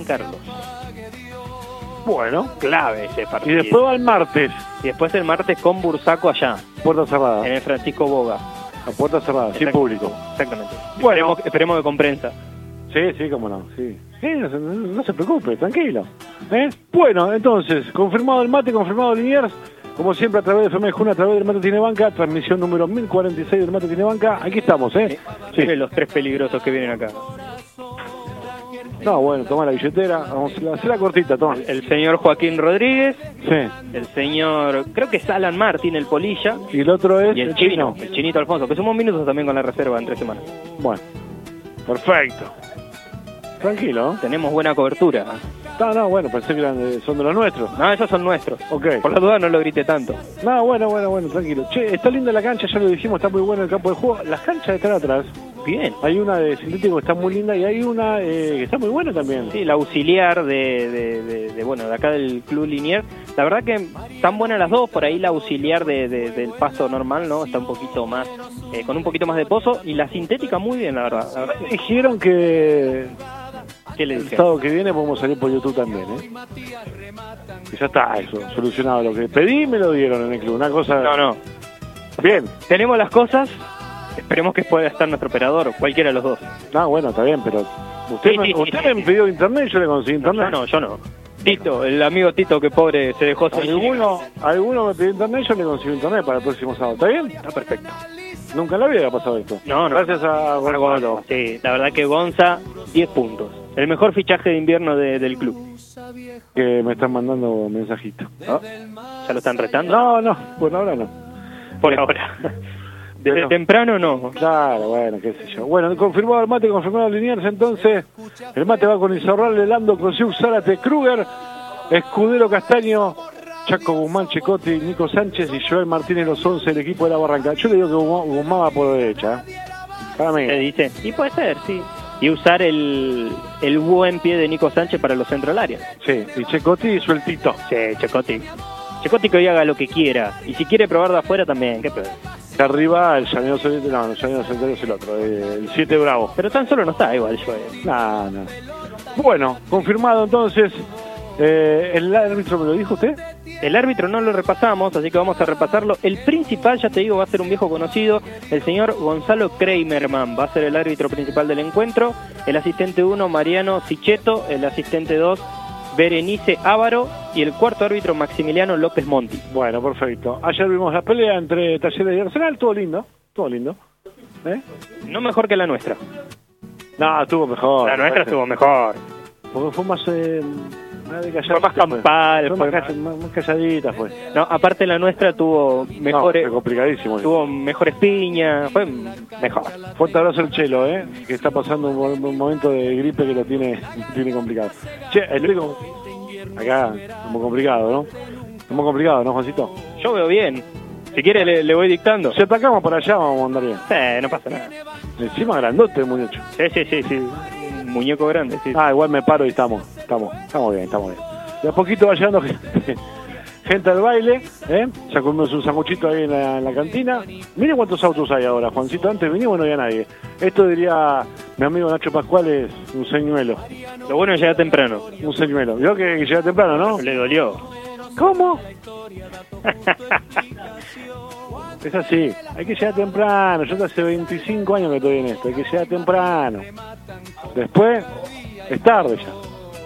Carlos. Bueno. Clave ese Y partido. después va el martes. Y después el martes con Bursaco allá, Puerta cerrada. en el Francisco Boga. A puerta cerrada, sin público. Exactamente. Bueno. Esperemos que con prensa. Sí, cómo no. Sí. No se preocupe, tranquilo. Bueno, entonces, confirmado el mate, confirmado Liniers. Como siempre, a través de FM Juna, a través del Mate Tiene Banca, transmisión número 1046 del Mate Tiene Banca. Aquí estamos, Sí. Los tres peligrosos que vienen acá. No, bueno, toma la billetera. Vamos a hacerla cortita, toma. El señor Joaquín Rodríguez, Sí. el señor, creo que es Alan Martín, el Polilla, Y el otro es y el chino, el chinito Alfonso, que sumó minutos también con la reserva en 3 semanas. Bueno, perfecto. Tranquilo, ¿no? Tenemos buena cobertura. No, bueno, pensé que son de los nuestros. No, esos son nuestros. Ok. Por la duda no lo grité tanto. No, bueno, tranquilo. Che, está linda la cancha, ya lo dijimos, está muy bueno el campo de juego. Las canchas están atrás. Bien. Hay una de sintético que está muy linda y hay una que está muy buena también. Sí, la auxiliar de acá del Club Liniers. La verdad que están buenas las dos. Por ahí la auxiliar del pasto normal, ¿no? Está un poquito más, con un poquito más de pozo. Y la sintética muy bien, la verdad. Dijeron que ¿Qué le el dije? sábado que viene podemos salir por YouTube también, Y ya está, eso, solucionado. Lo que pedí me lo dieron en el club. Una cosa... No. Bien. Tenemos las cosas. Esperemos que pueda estar nuestro operador, cualquiera de los dos. No, bueno, está bien, pero... Usted Sí. me pidió internet y yo le conseguí internet. Yo no. Tito, el amigo Tito, que pobre, se dejó salir. Alguno me pidió internet y yo le conseguí internet para el próximo sábado. ¿Está bien? Está perfecto. Nunca en la vida había pasado esto. No. Gracias a Gonzalo. Sí, la verdad que Gonza, 10 puntos. El mejor fichaje de invierno del club. Que me están mandando mensajitos. ¿No? ¿Ya lo están retando? No, por ahora no. Por ahora. Desde Pero- temprano no. Claro, bueno, qué sé yo. Bueno, confirmado el mate, confirmado Liniers, entonces. El mate va con Izarralde, Lando, Crociú, Zárate, Kruger, Escudero, Castaño, Chaco, Guzmán, Checotti, Nico Sánchez y Joel Martínez, los 11 del equipo de la Barranca. Yo le digo que Guzmán va por derecha. Para mí. Se dice. Y puede ser, sí. Y usar el buen pie de Nico Sánchez para los centros del área. Sí, y Checotti sueltito. Sí, Checotti. Checotti que hoy haga lo que quiera. Y si quiere probar de afuera también, ¿qué peor? De arriba el Llanero Solitario, no, el Llanero Solitario es el otro, el 7 Bravo. Pero tan solo no está igual, Joel. No. Bueno, confirmado entonces. ¿El árbitro me lo dijo usted? El árbitro no lo repasamos, así que vamos a repasarlo. El principal, ya te digo, va a ser un viejo conocido, el señor Gonzalo Kramerman. Va a ser el árbitro principal del encuentro. El asistente 1, Mariano Sicheto. El asistente 2, Berenice Ávaro. Y el cuarto árbitro, Maximiliano López Monti. Bueno, perfecto. Ayer vimos la pelea entre Talleres y Arsenal, todo lindo. No mejor que la nuestra. No, estuvo mejor. La nuestra estuvo mejor. Porque fue más... Fue más campal. Fue más calladita, fue. No, aparte la nuestra tuvo mejores... fue complicadísimo. Tuvo mejores piñas, fue mejor. Fuerte abrazo al Chelo, que está pasando un momento de gripe que lo tiene complicado. Che, acá, estamos complicado, ¿no? Estamos complicados, ¿no, Juancito? Yo veo bien. Si quiere le voy dictando. Si atacamos por allá vamos a andar bien. No pasa nada. Encima grandote el muchacho. Sí. Un muñeco grande, sí. Igual me paro y estamos bien. De a poquito va llegando gente al baile, ya comimos un sanguchito ahí en la cantina. Miren cuántos autos hay ahora, Juancito. Antes vinimos y no había nadie. Esto diría mi amigo Nacho Pascual, es un señuelo. Lo bueno es llegar temprano. Un señuelo. Vio que llega temprano, ¿no? Le dolió. ¿Cómo? Es así, hay que llegar temprano. Yo hace 25 años que estoy en esto, hay que llegar temprano. Después, es tarde ya.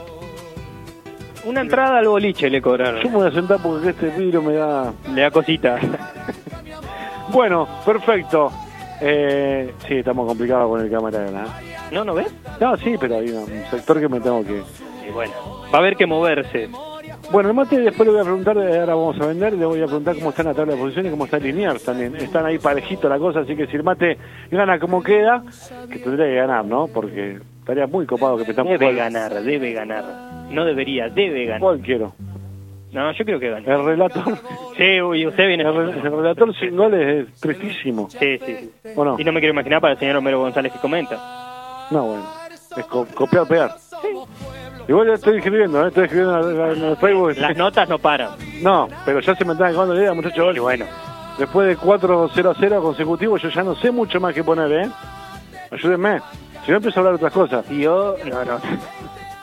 Una entrada al boliche le cobraron. Yo me voy a sentar porque este vidrio me da... Le da cosita. Bueno, perfecto. Sí, estamos complicados con el cámara, ¿no? ¿No ves? No, sí, pero hay un sector que me tengo que... Y bueno, va a haber que moverse. Bueno, el mate después le voy a preguntar, ahora vamos a vender, le voy a preguntar cómo está en la tabla de posiciones y cómo está Liniers también. Están ahí parejito la cosa, así que si el mate gana como queda, que tendría que ganar, ¿no? Porque estaría muy copado que metamos... Debe ganar. No debería, debe ganar. ¿Cuál quiero? No, yo creo que gane. El relator... Sí, uy, usted viene... El relator sin goles es tristísimo. Sí. ¿O no? Y no me quiero imaginar para el señor Homero González que comenta. No, bueno. Es copiar, pegar. Igual ya estoy escribiendo en el Facebook. Las notas no paran. No, pero ya se me están acabando la idea, muchachos. Y bueno. Después de 4-0-0 consecutivos, yo ya no sé mucho más que poner, Ayúdenme. Si no empiezo a hablar de otras cosas. No.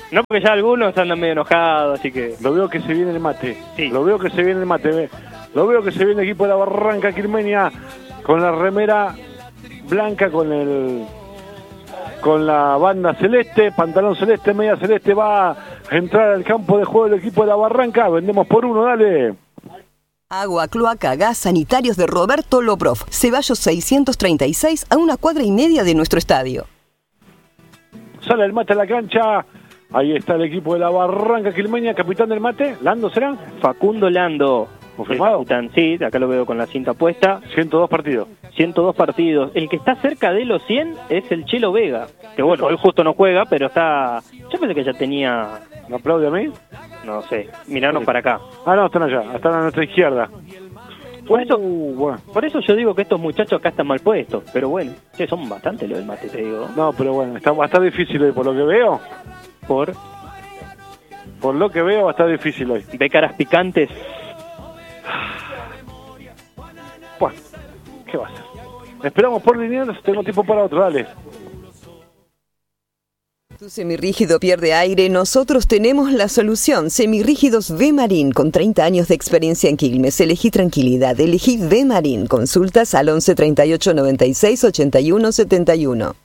No, porque ya algunos andan medio enojados, así que... Lo veo que se viene el mate. Sí. Lo veo que se viene el mate. Lo veo que se viene el equipo de la Barranca Quilmeña con la remera blanca, con la banda celeste, pantalón celeste, media celeste. Va a entrar al campo de juego del equipo de la Barranca. Vendemos por uno, dale. Agua, cloaca, gas, sanitarios de Roberto Lobrov. Ceballos 636 a 1,5 cuadras de nuestro estadio. Sale el mate a la cancha. Ahí está el equipo de la Barranca Quilmeña. Capitán del mate, ¿Lando será? Facundo Lando. ¿Confirmado? Sí, acá lo veo con la cinta puesta. 102 partidos. 102 partidos. El que está cerca de los 100 es el Chelo Vega. Que bueno, hoy justo no juega, pero está... Yo pensé que ya tenía... ¿Me aplaude a mí? No sé, mirarnos para acá. Ah, no, están allá. Están a nuestra izquierda. Bueno. Por eso yo digo que estos muchachos acá están mal puestos. Pero bueno, che, son bastante los del mate, te digo. No, pero bueno, va a estar difícil hoy, por lo que veo. Por lo que veo va a estar difícil hoy. ¿Ve caras picantes? Bueno, ¿qué va a hacer? Esperamos por Liniers, tengo tiempo para otro, dale. Tu semirrígido pierde aire, nosotros tenemos la solución. Semirrígidos V-Marín, con 30 años de experiencia en Quilmes. Elegí tranquilidad, elegí V-Marín. Consultas al 11 38 96 81 71.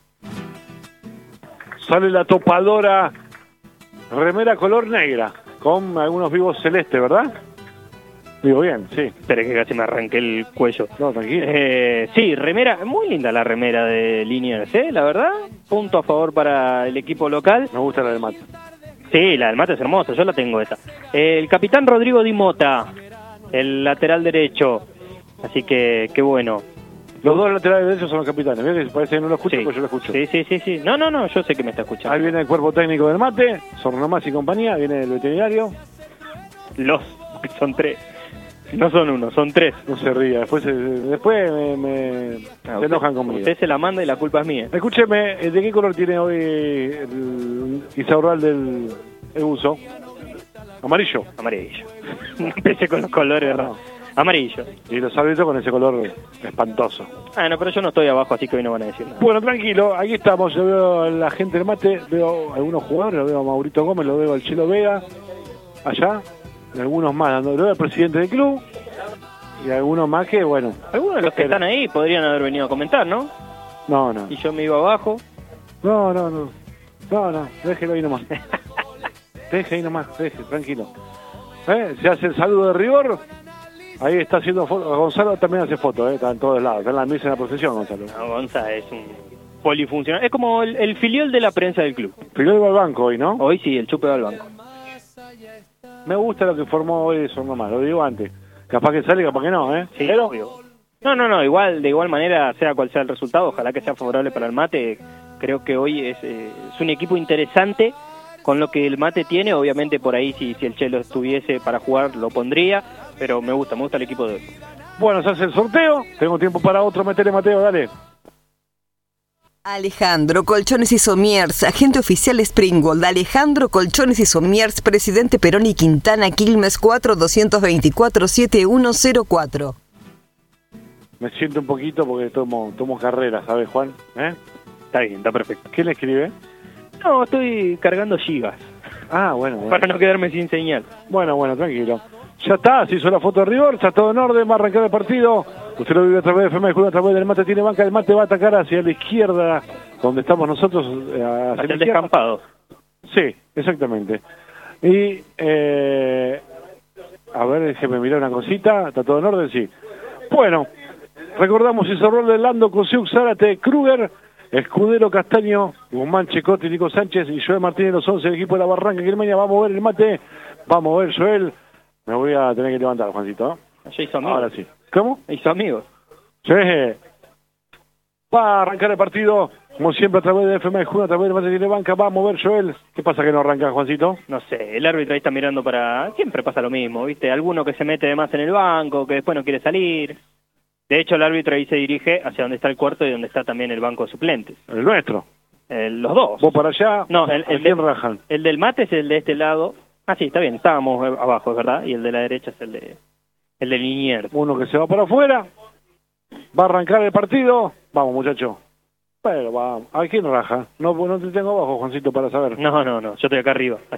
Sale la topadora, remera color negra, con algunos vivos celestes, ¿verdad? Digo bien, sí. Espera que casi me arranqué el cuello. No, tranquilo. Sí, remera, muy linda la remera de Liniers, la verdad. Punto a favor para el equipo local. Me gusta la del mate. Sí, la del mate es hermosa, yo la tengo esa. El capitán Rodrigo Di Mota, el lateral derecho. Así que, qué bueno. Los dos laterales derechos son los capitanes. ¿Ves que parece que no lo escucho? Sí. Pues yo lo escucho. Sí. No, yo sé que me está escuchando. Ahí viene el cuerpo técnico del mate, Sornomás y compañía, viene el veterinario. Son 3. No son 1, son 3. No se ría, después se enojan conmigo. Usted se la manda y la culpa es mía. Escúcheme, ¿de qué color tiene hoy el Isaurral del uso? Amarillo. Amarillo. Empecé con los colores raros. Amarillo. Y los árbitros con ese color espantoso. No, pero yo no estoy abajo, así que hoy no van a decir nada. Bueno, tranquilo, ahí estamos. Yo veo a la gente del mate, veo algunos jugadores, lo veo a Maurito Gómez, lo veo al Chelo Vega, allá, y algunos más, lo veo al presidente del club, y algunos más que, bueno. Algunos de los que están ahí podrían haber venido a comentar, ¿no? No. Y yo me iba abajo. No, déjelo ahí nomás. Deje ahí nomás, tranquilo. Se hace el saludo de rigor. Ahí está haciendo fotos. Gonzalo también hace fotos, está en todos lados. Está en la misa en la procesión, Gonzalo. No, Gonzalo es un polifuncional. Es como el filial de la prensa del club. Filial va al banco hoy, ¿no? Hoy sí, el chupe va al banco. Me gusta lo que formó hoy eso nomás, lo digo antes. Capaz que sale, capaz que no, Sí, pero... obvio. No, de igual manera, sea cual sea el resultado, ojalá que sea favorable para el mate. Creo que hoy es un equipo interesante con lo que el mate tiene. Obviamente por ahí si el Chelo estuviese para jugar lo pondría, pero me gusta el equipo de hoy. Bueno, se hace el sorteo, tengo tiempo para otro, metele Mateo, dale. Alejandro Colchones y Somiers, agente oficial Springgold. Alejandro Colchones y Somiers, presidente Perón y Quintana, Quilmes 4-224-7104. Me siento un poquito porque tomo carrera, ¿sabes, Juan? Está bien, está perfecto. ¿Quién le escribe? No, estoy cargando gigas. Bueno. Para no quedarme sin señal. Bueno, tranquilo. Ya está, se hizo la foto de rigor, está todo en orden, va a arrancar el partido. Usted lo vive a través de FM, a través del mate, tiene banca, el mate va a atacar hacia la izquierda, donde estamos nosotros. Hacia el descampado. Sí, exactamente. Y, a ver, déjeme mirar una cosita, está todo en orden, sí. Bueno, recordamos Isorrol de Lando, Cosiuk, Zárate, Kruger, Escudero, Castaño, Guzmán, Checotti, Nico Sánchez y Joel Martínez, los 11 del equipo de la Barranca Quilmeña. Va a mover el mate, va a mover Joel. Me voy a tener que levantar, Juancito. Ya hizo amigos. Ahora sí. ¿Cómo? Hizo amigos. Sí. Va a arrancar el partido, como siempre, a través de FM, a través del mate tiene banca. Va a mover Joel. ¿Qué pasa que no arranca, Juancito? No sé, el árbitro ahí está mirando para... Siempre pasa lo mismo, ¿viste? Alguno que se mete de más en el banco, que después no quiere salir. De hecho, el árbitro ahí se dirige hacia donde está el cuarto y donde está también el banco de suplentes. El nuestro. Los dos. Vos para allá. No, ¿Quién rajan? El del mate es el de este lado. Sí, está bien, estábamos abajo, es verdad. Y el de la derecha es el de Liniers. Uno que se va para afuera. Va a arrancar el partido. Vamos, muchachos. Bueno, vamos. ¿A quién raja? No te tengo abajo, Juancito, para saber. No, yo estoy acá arriba.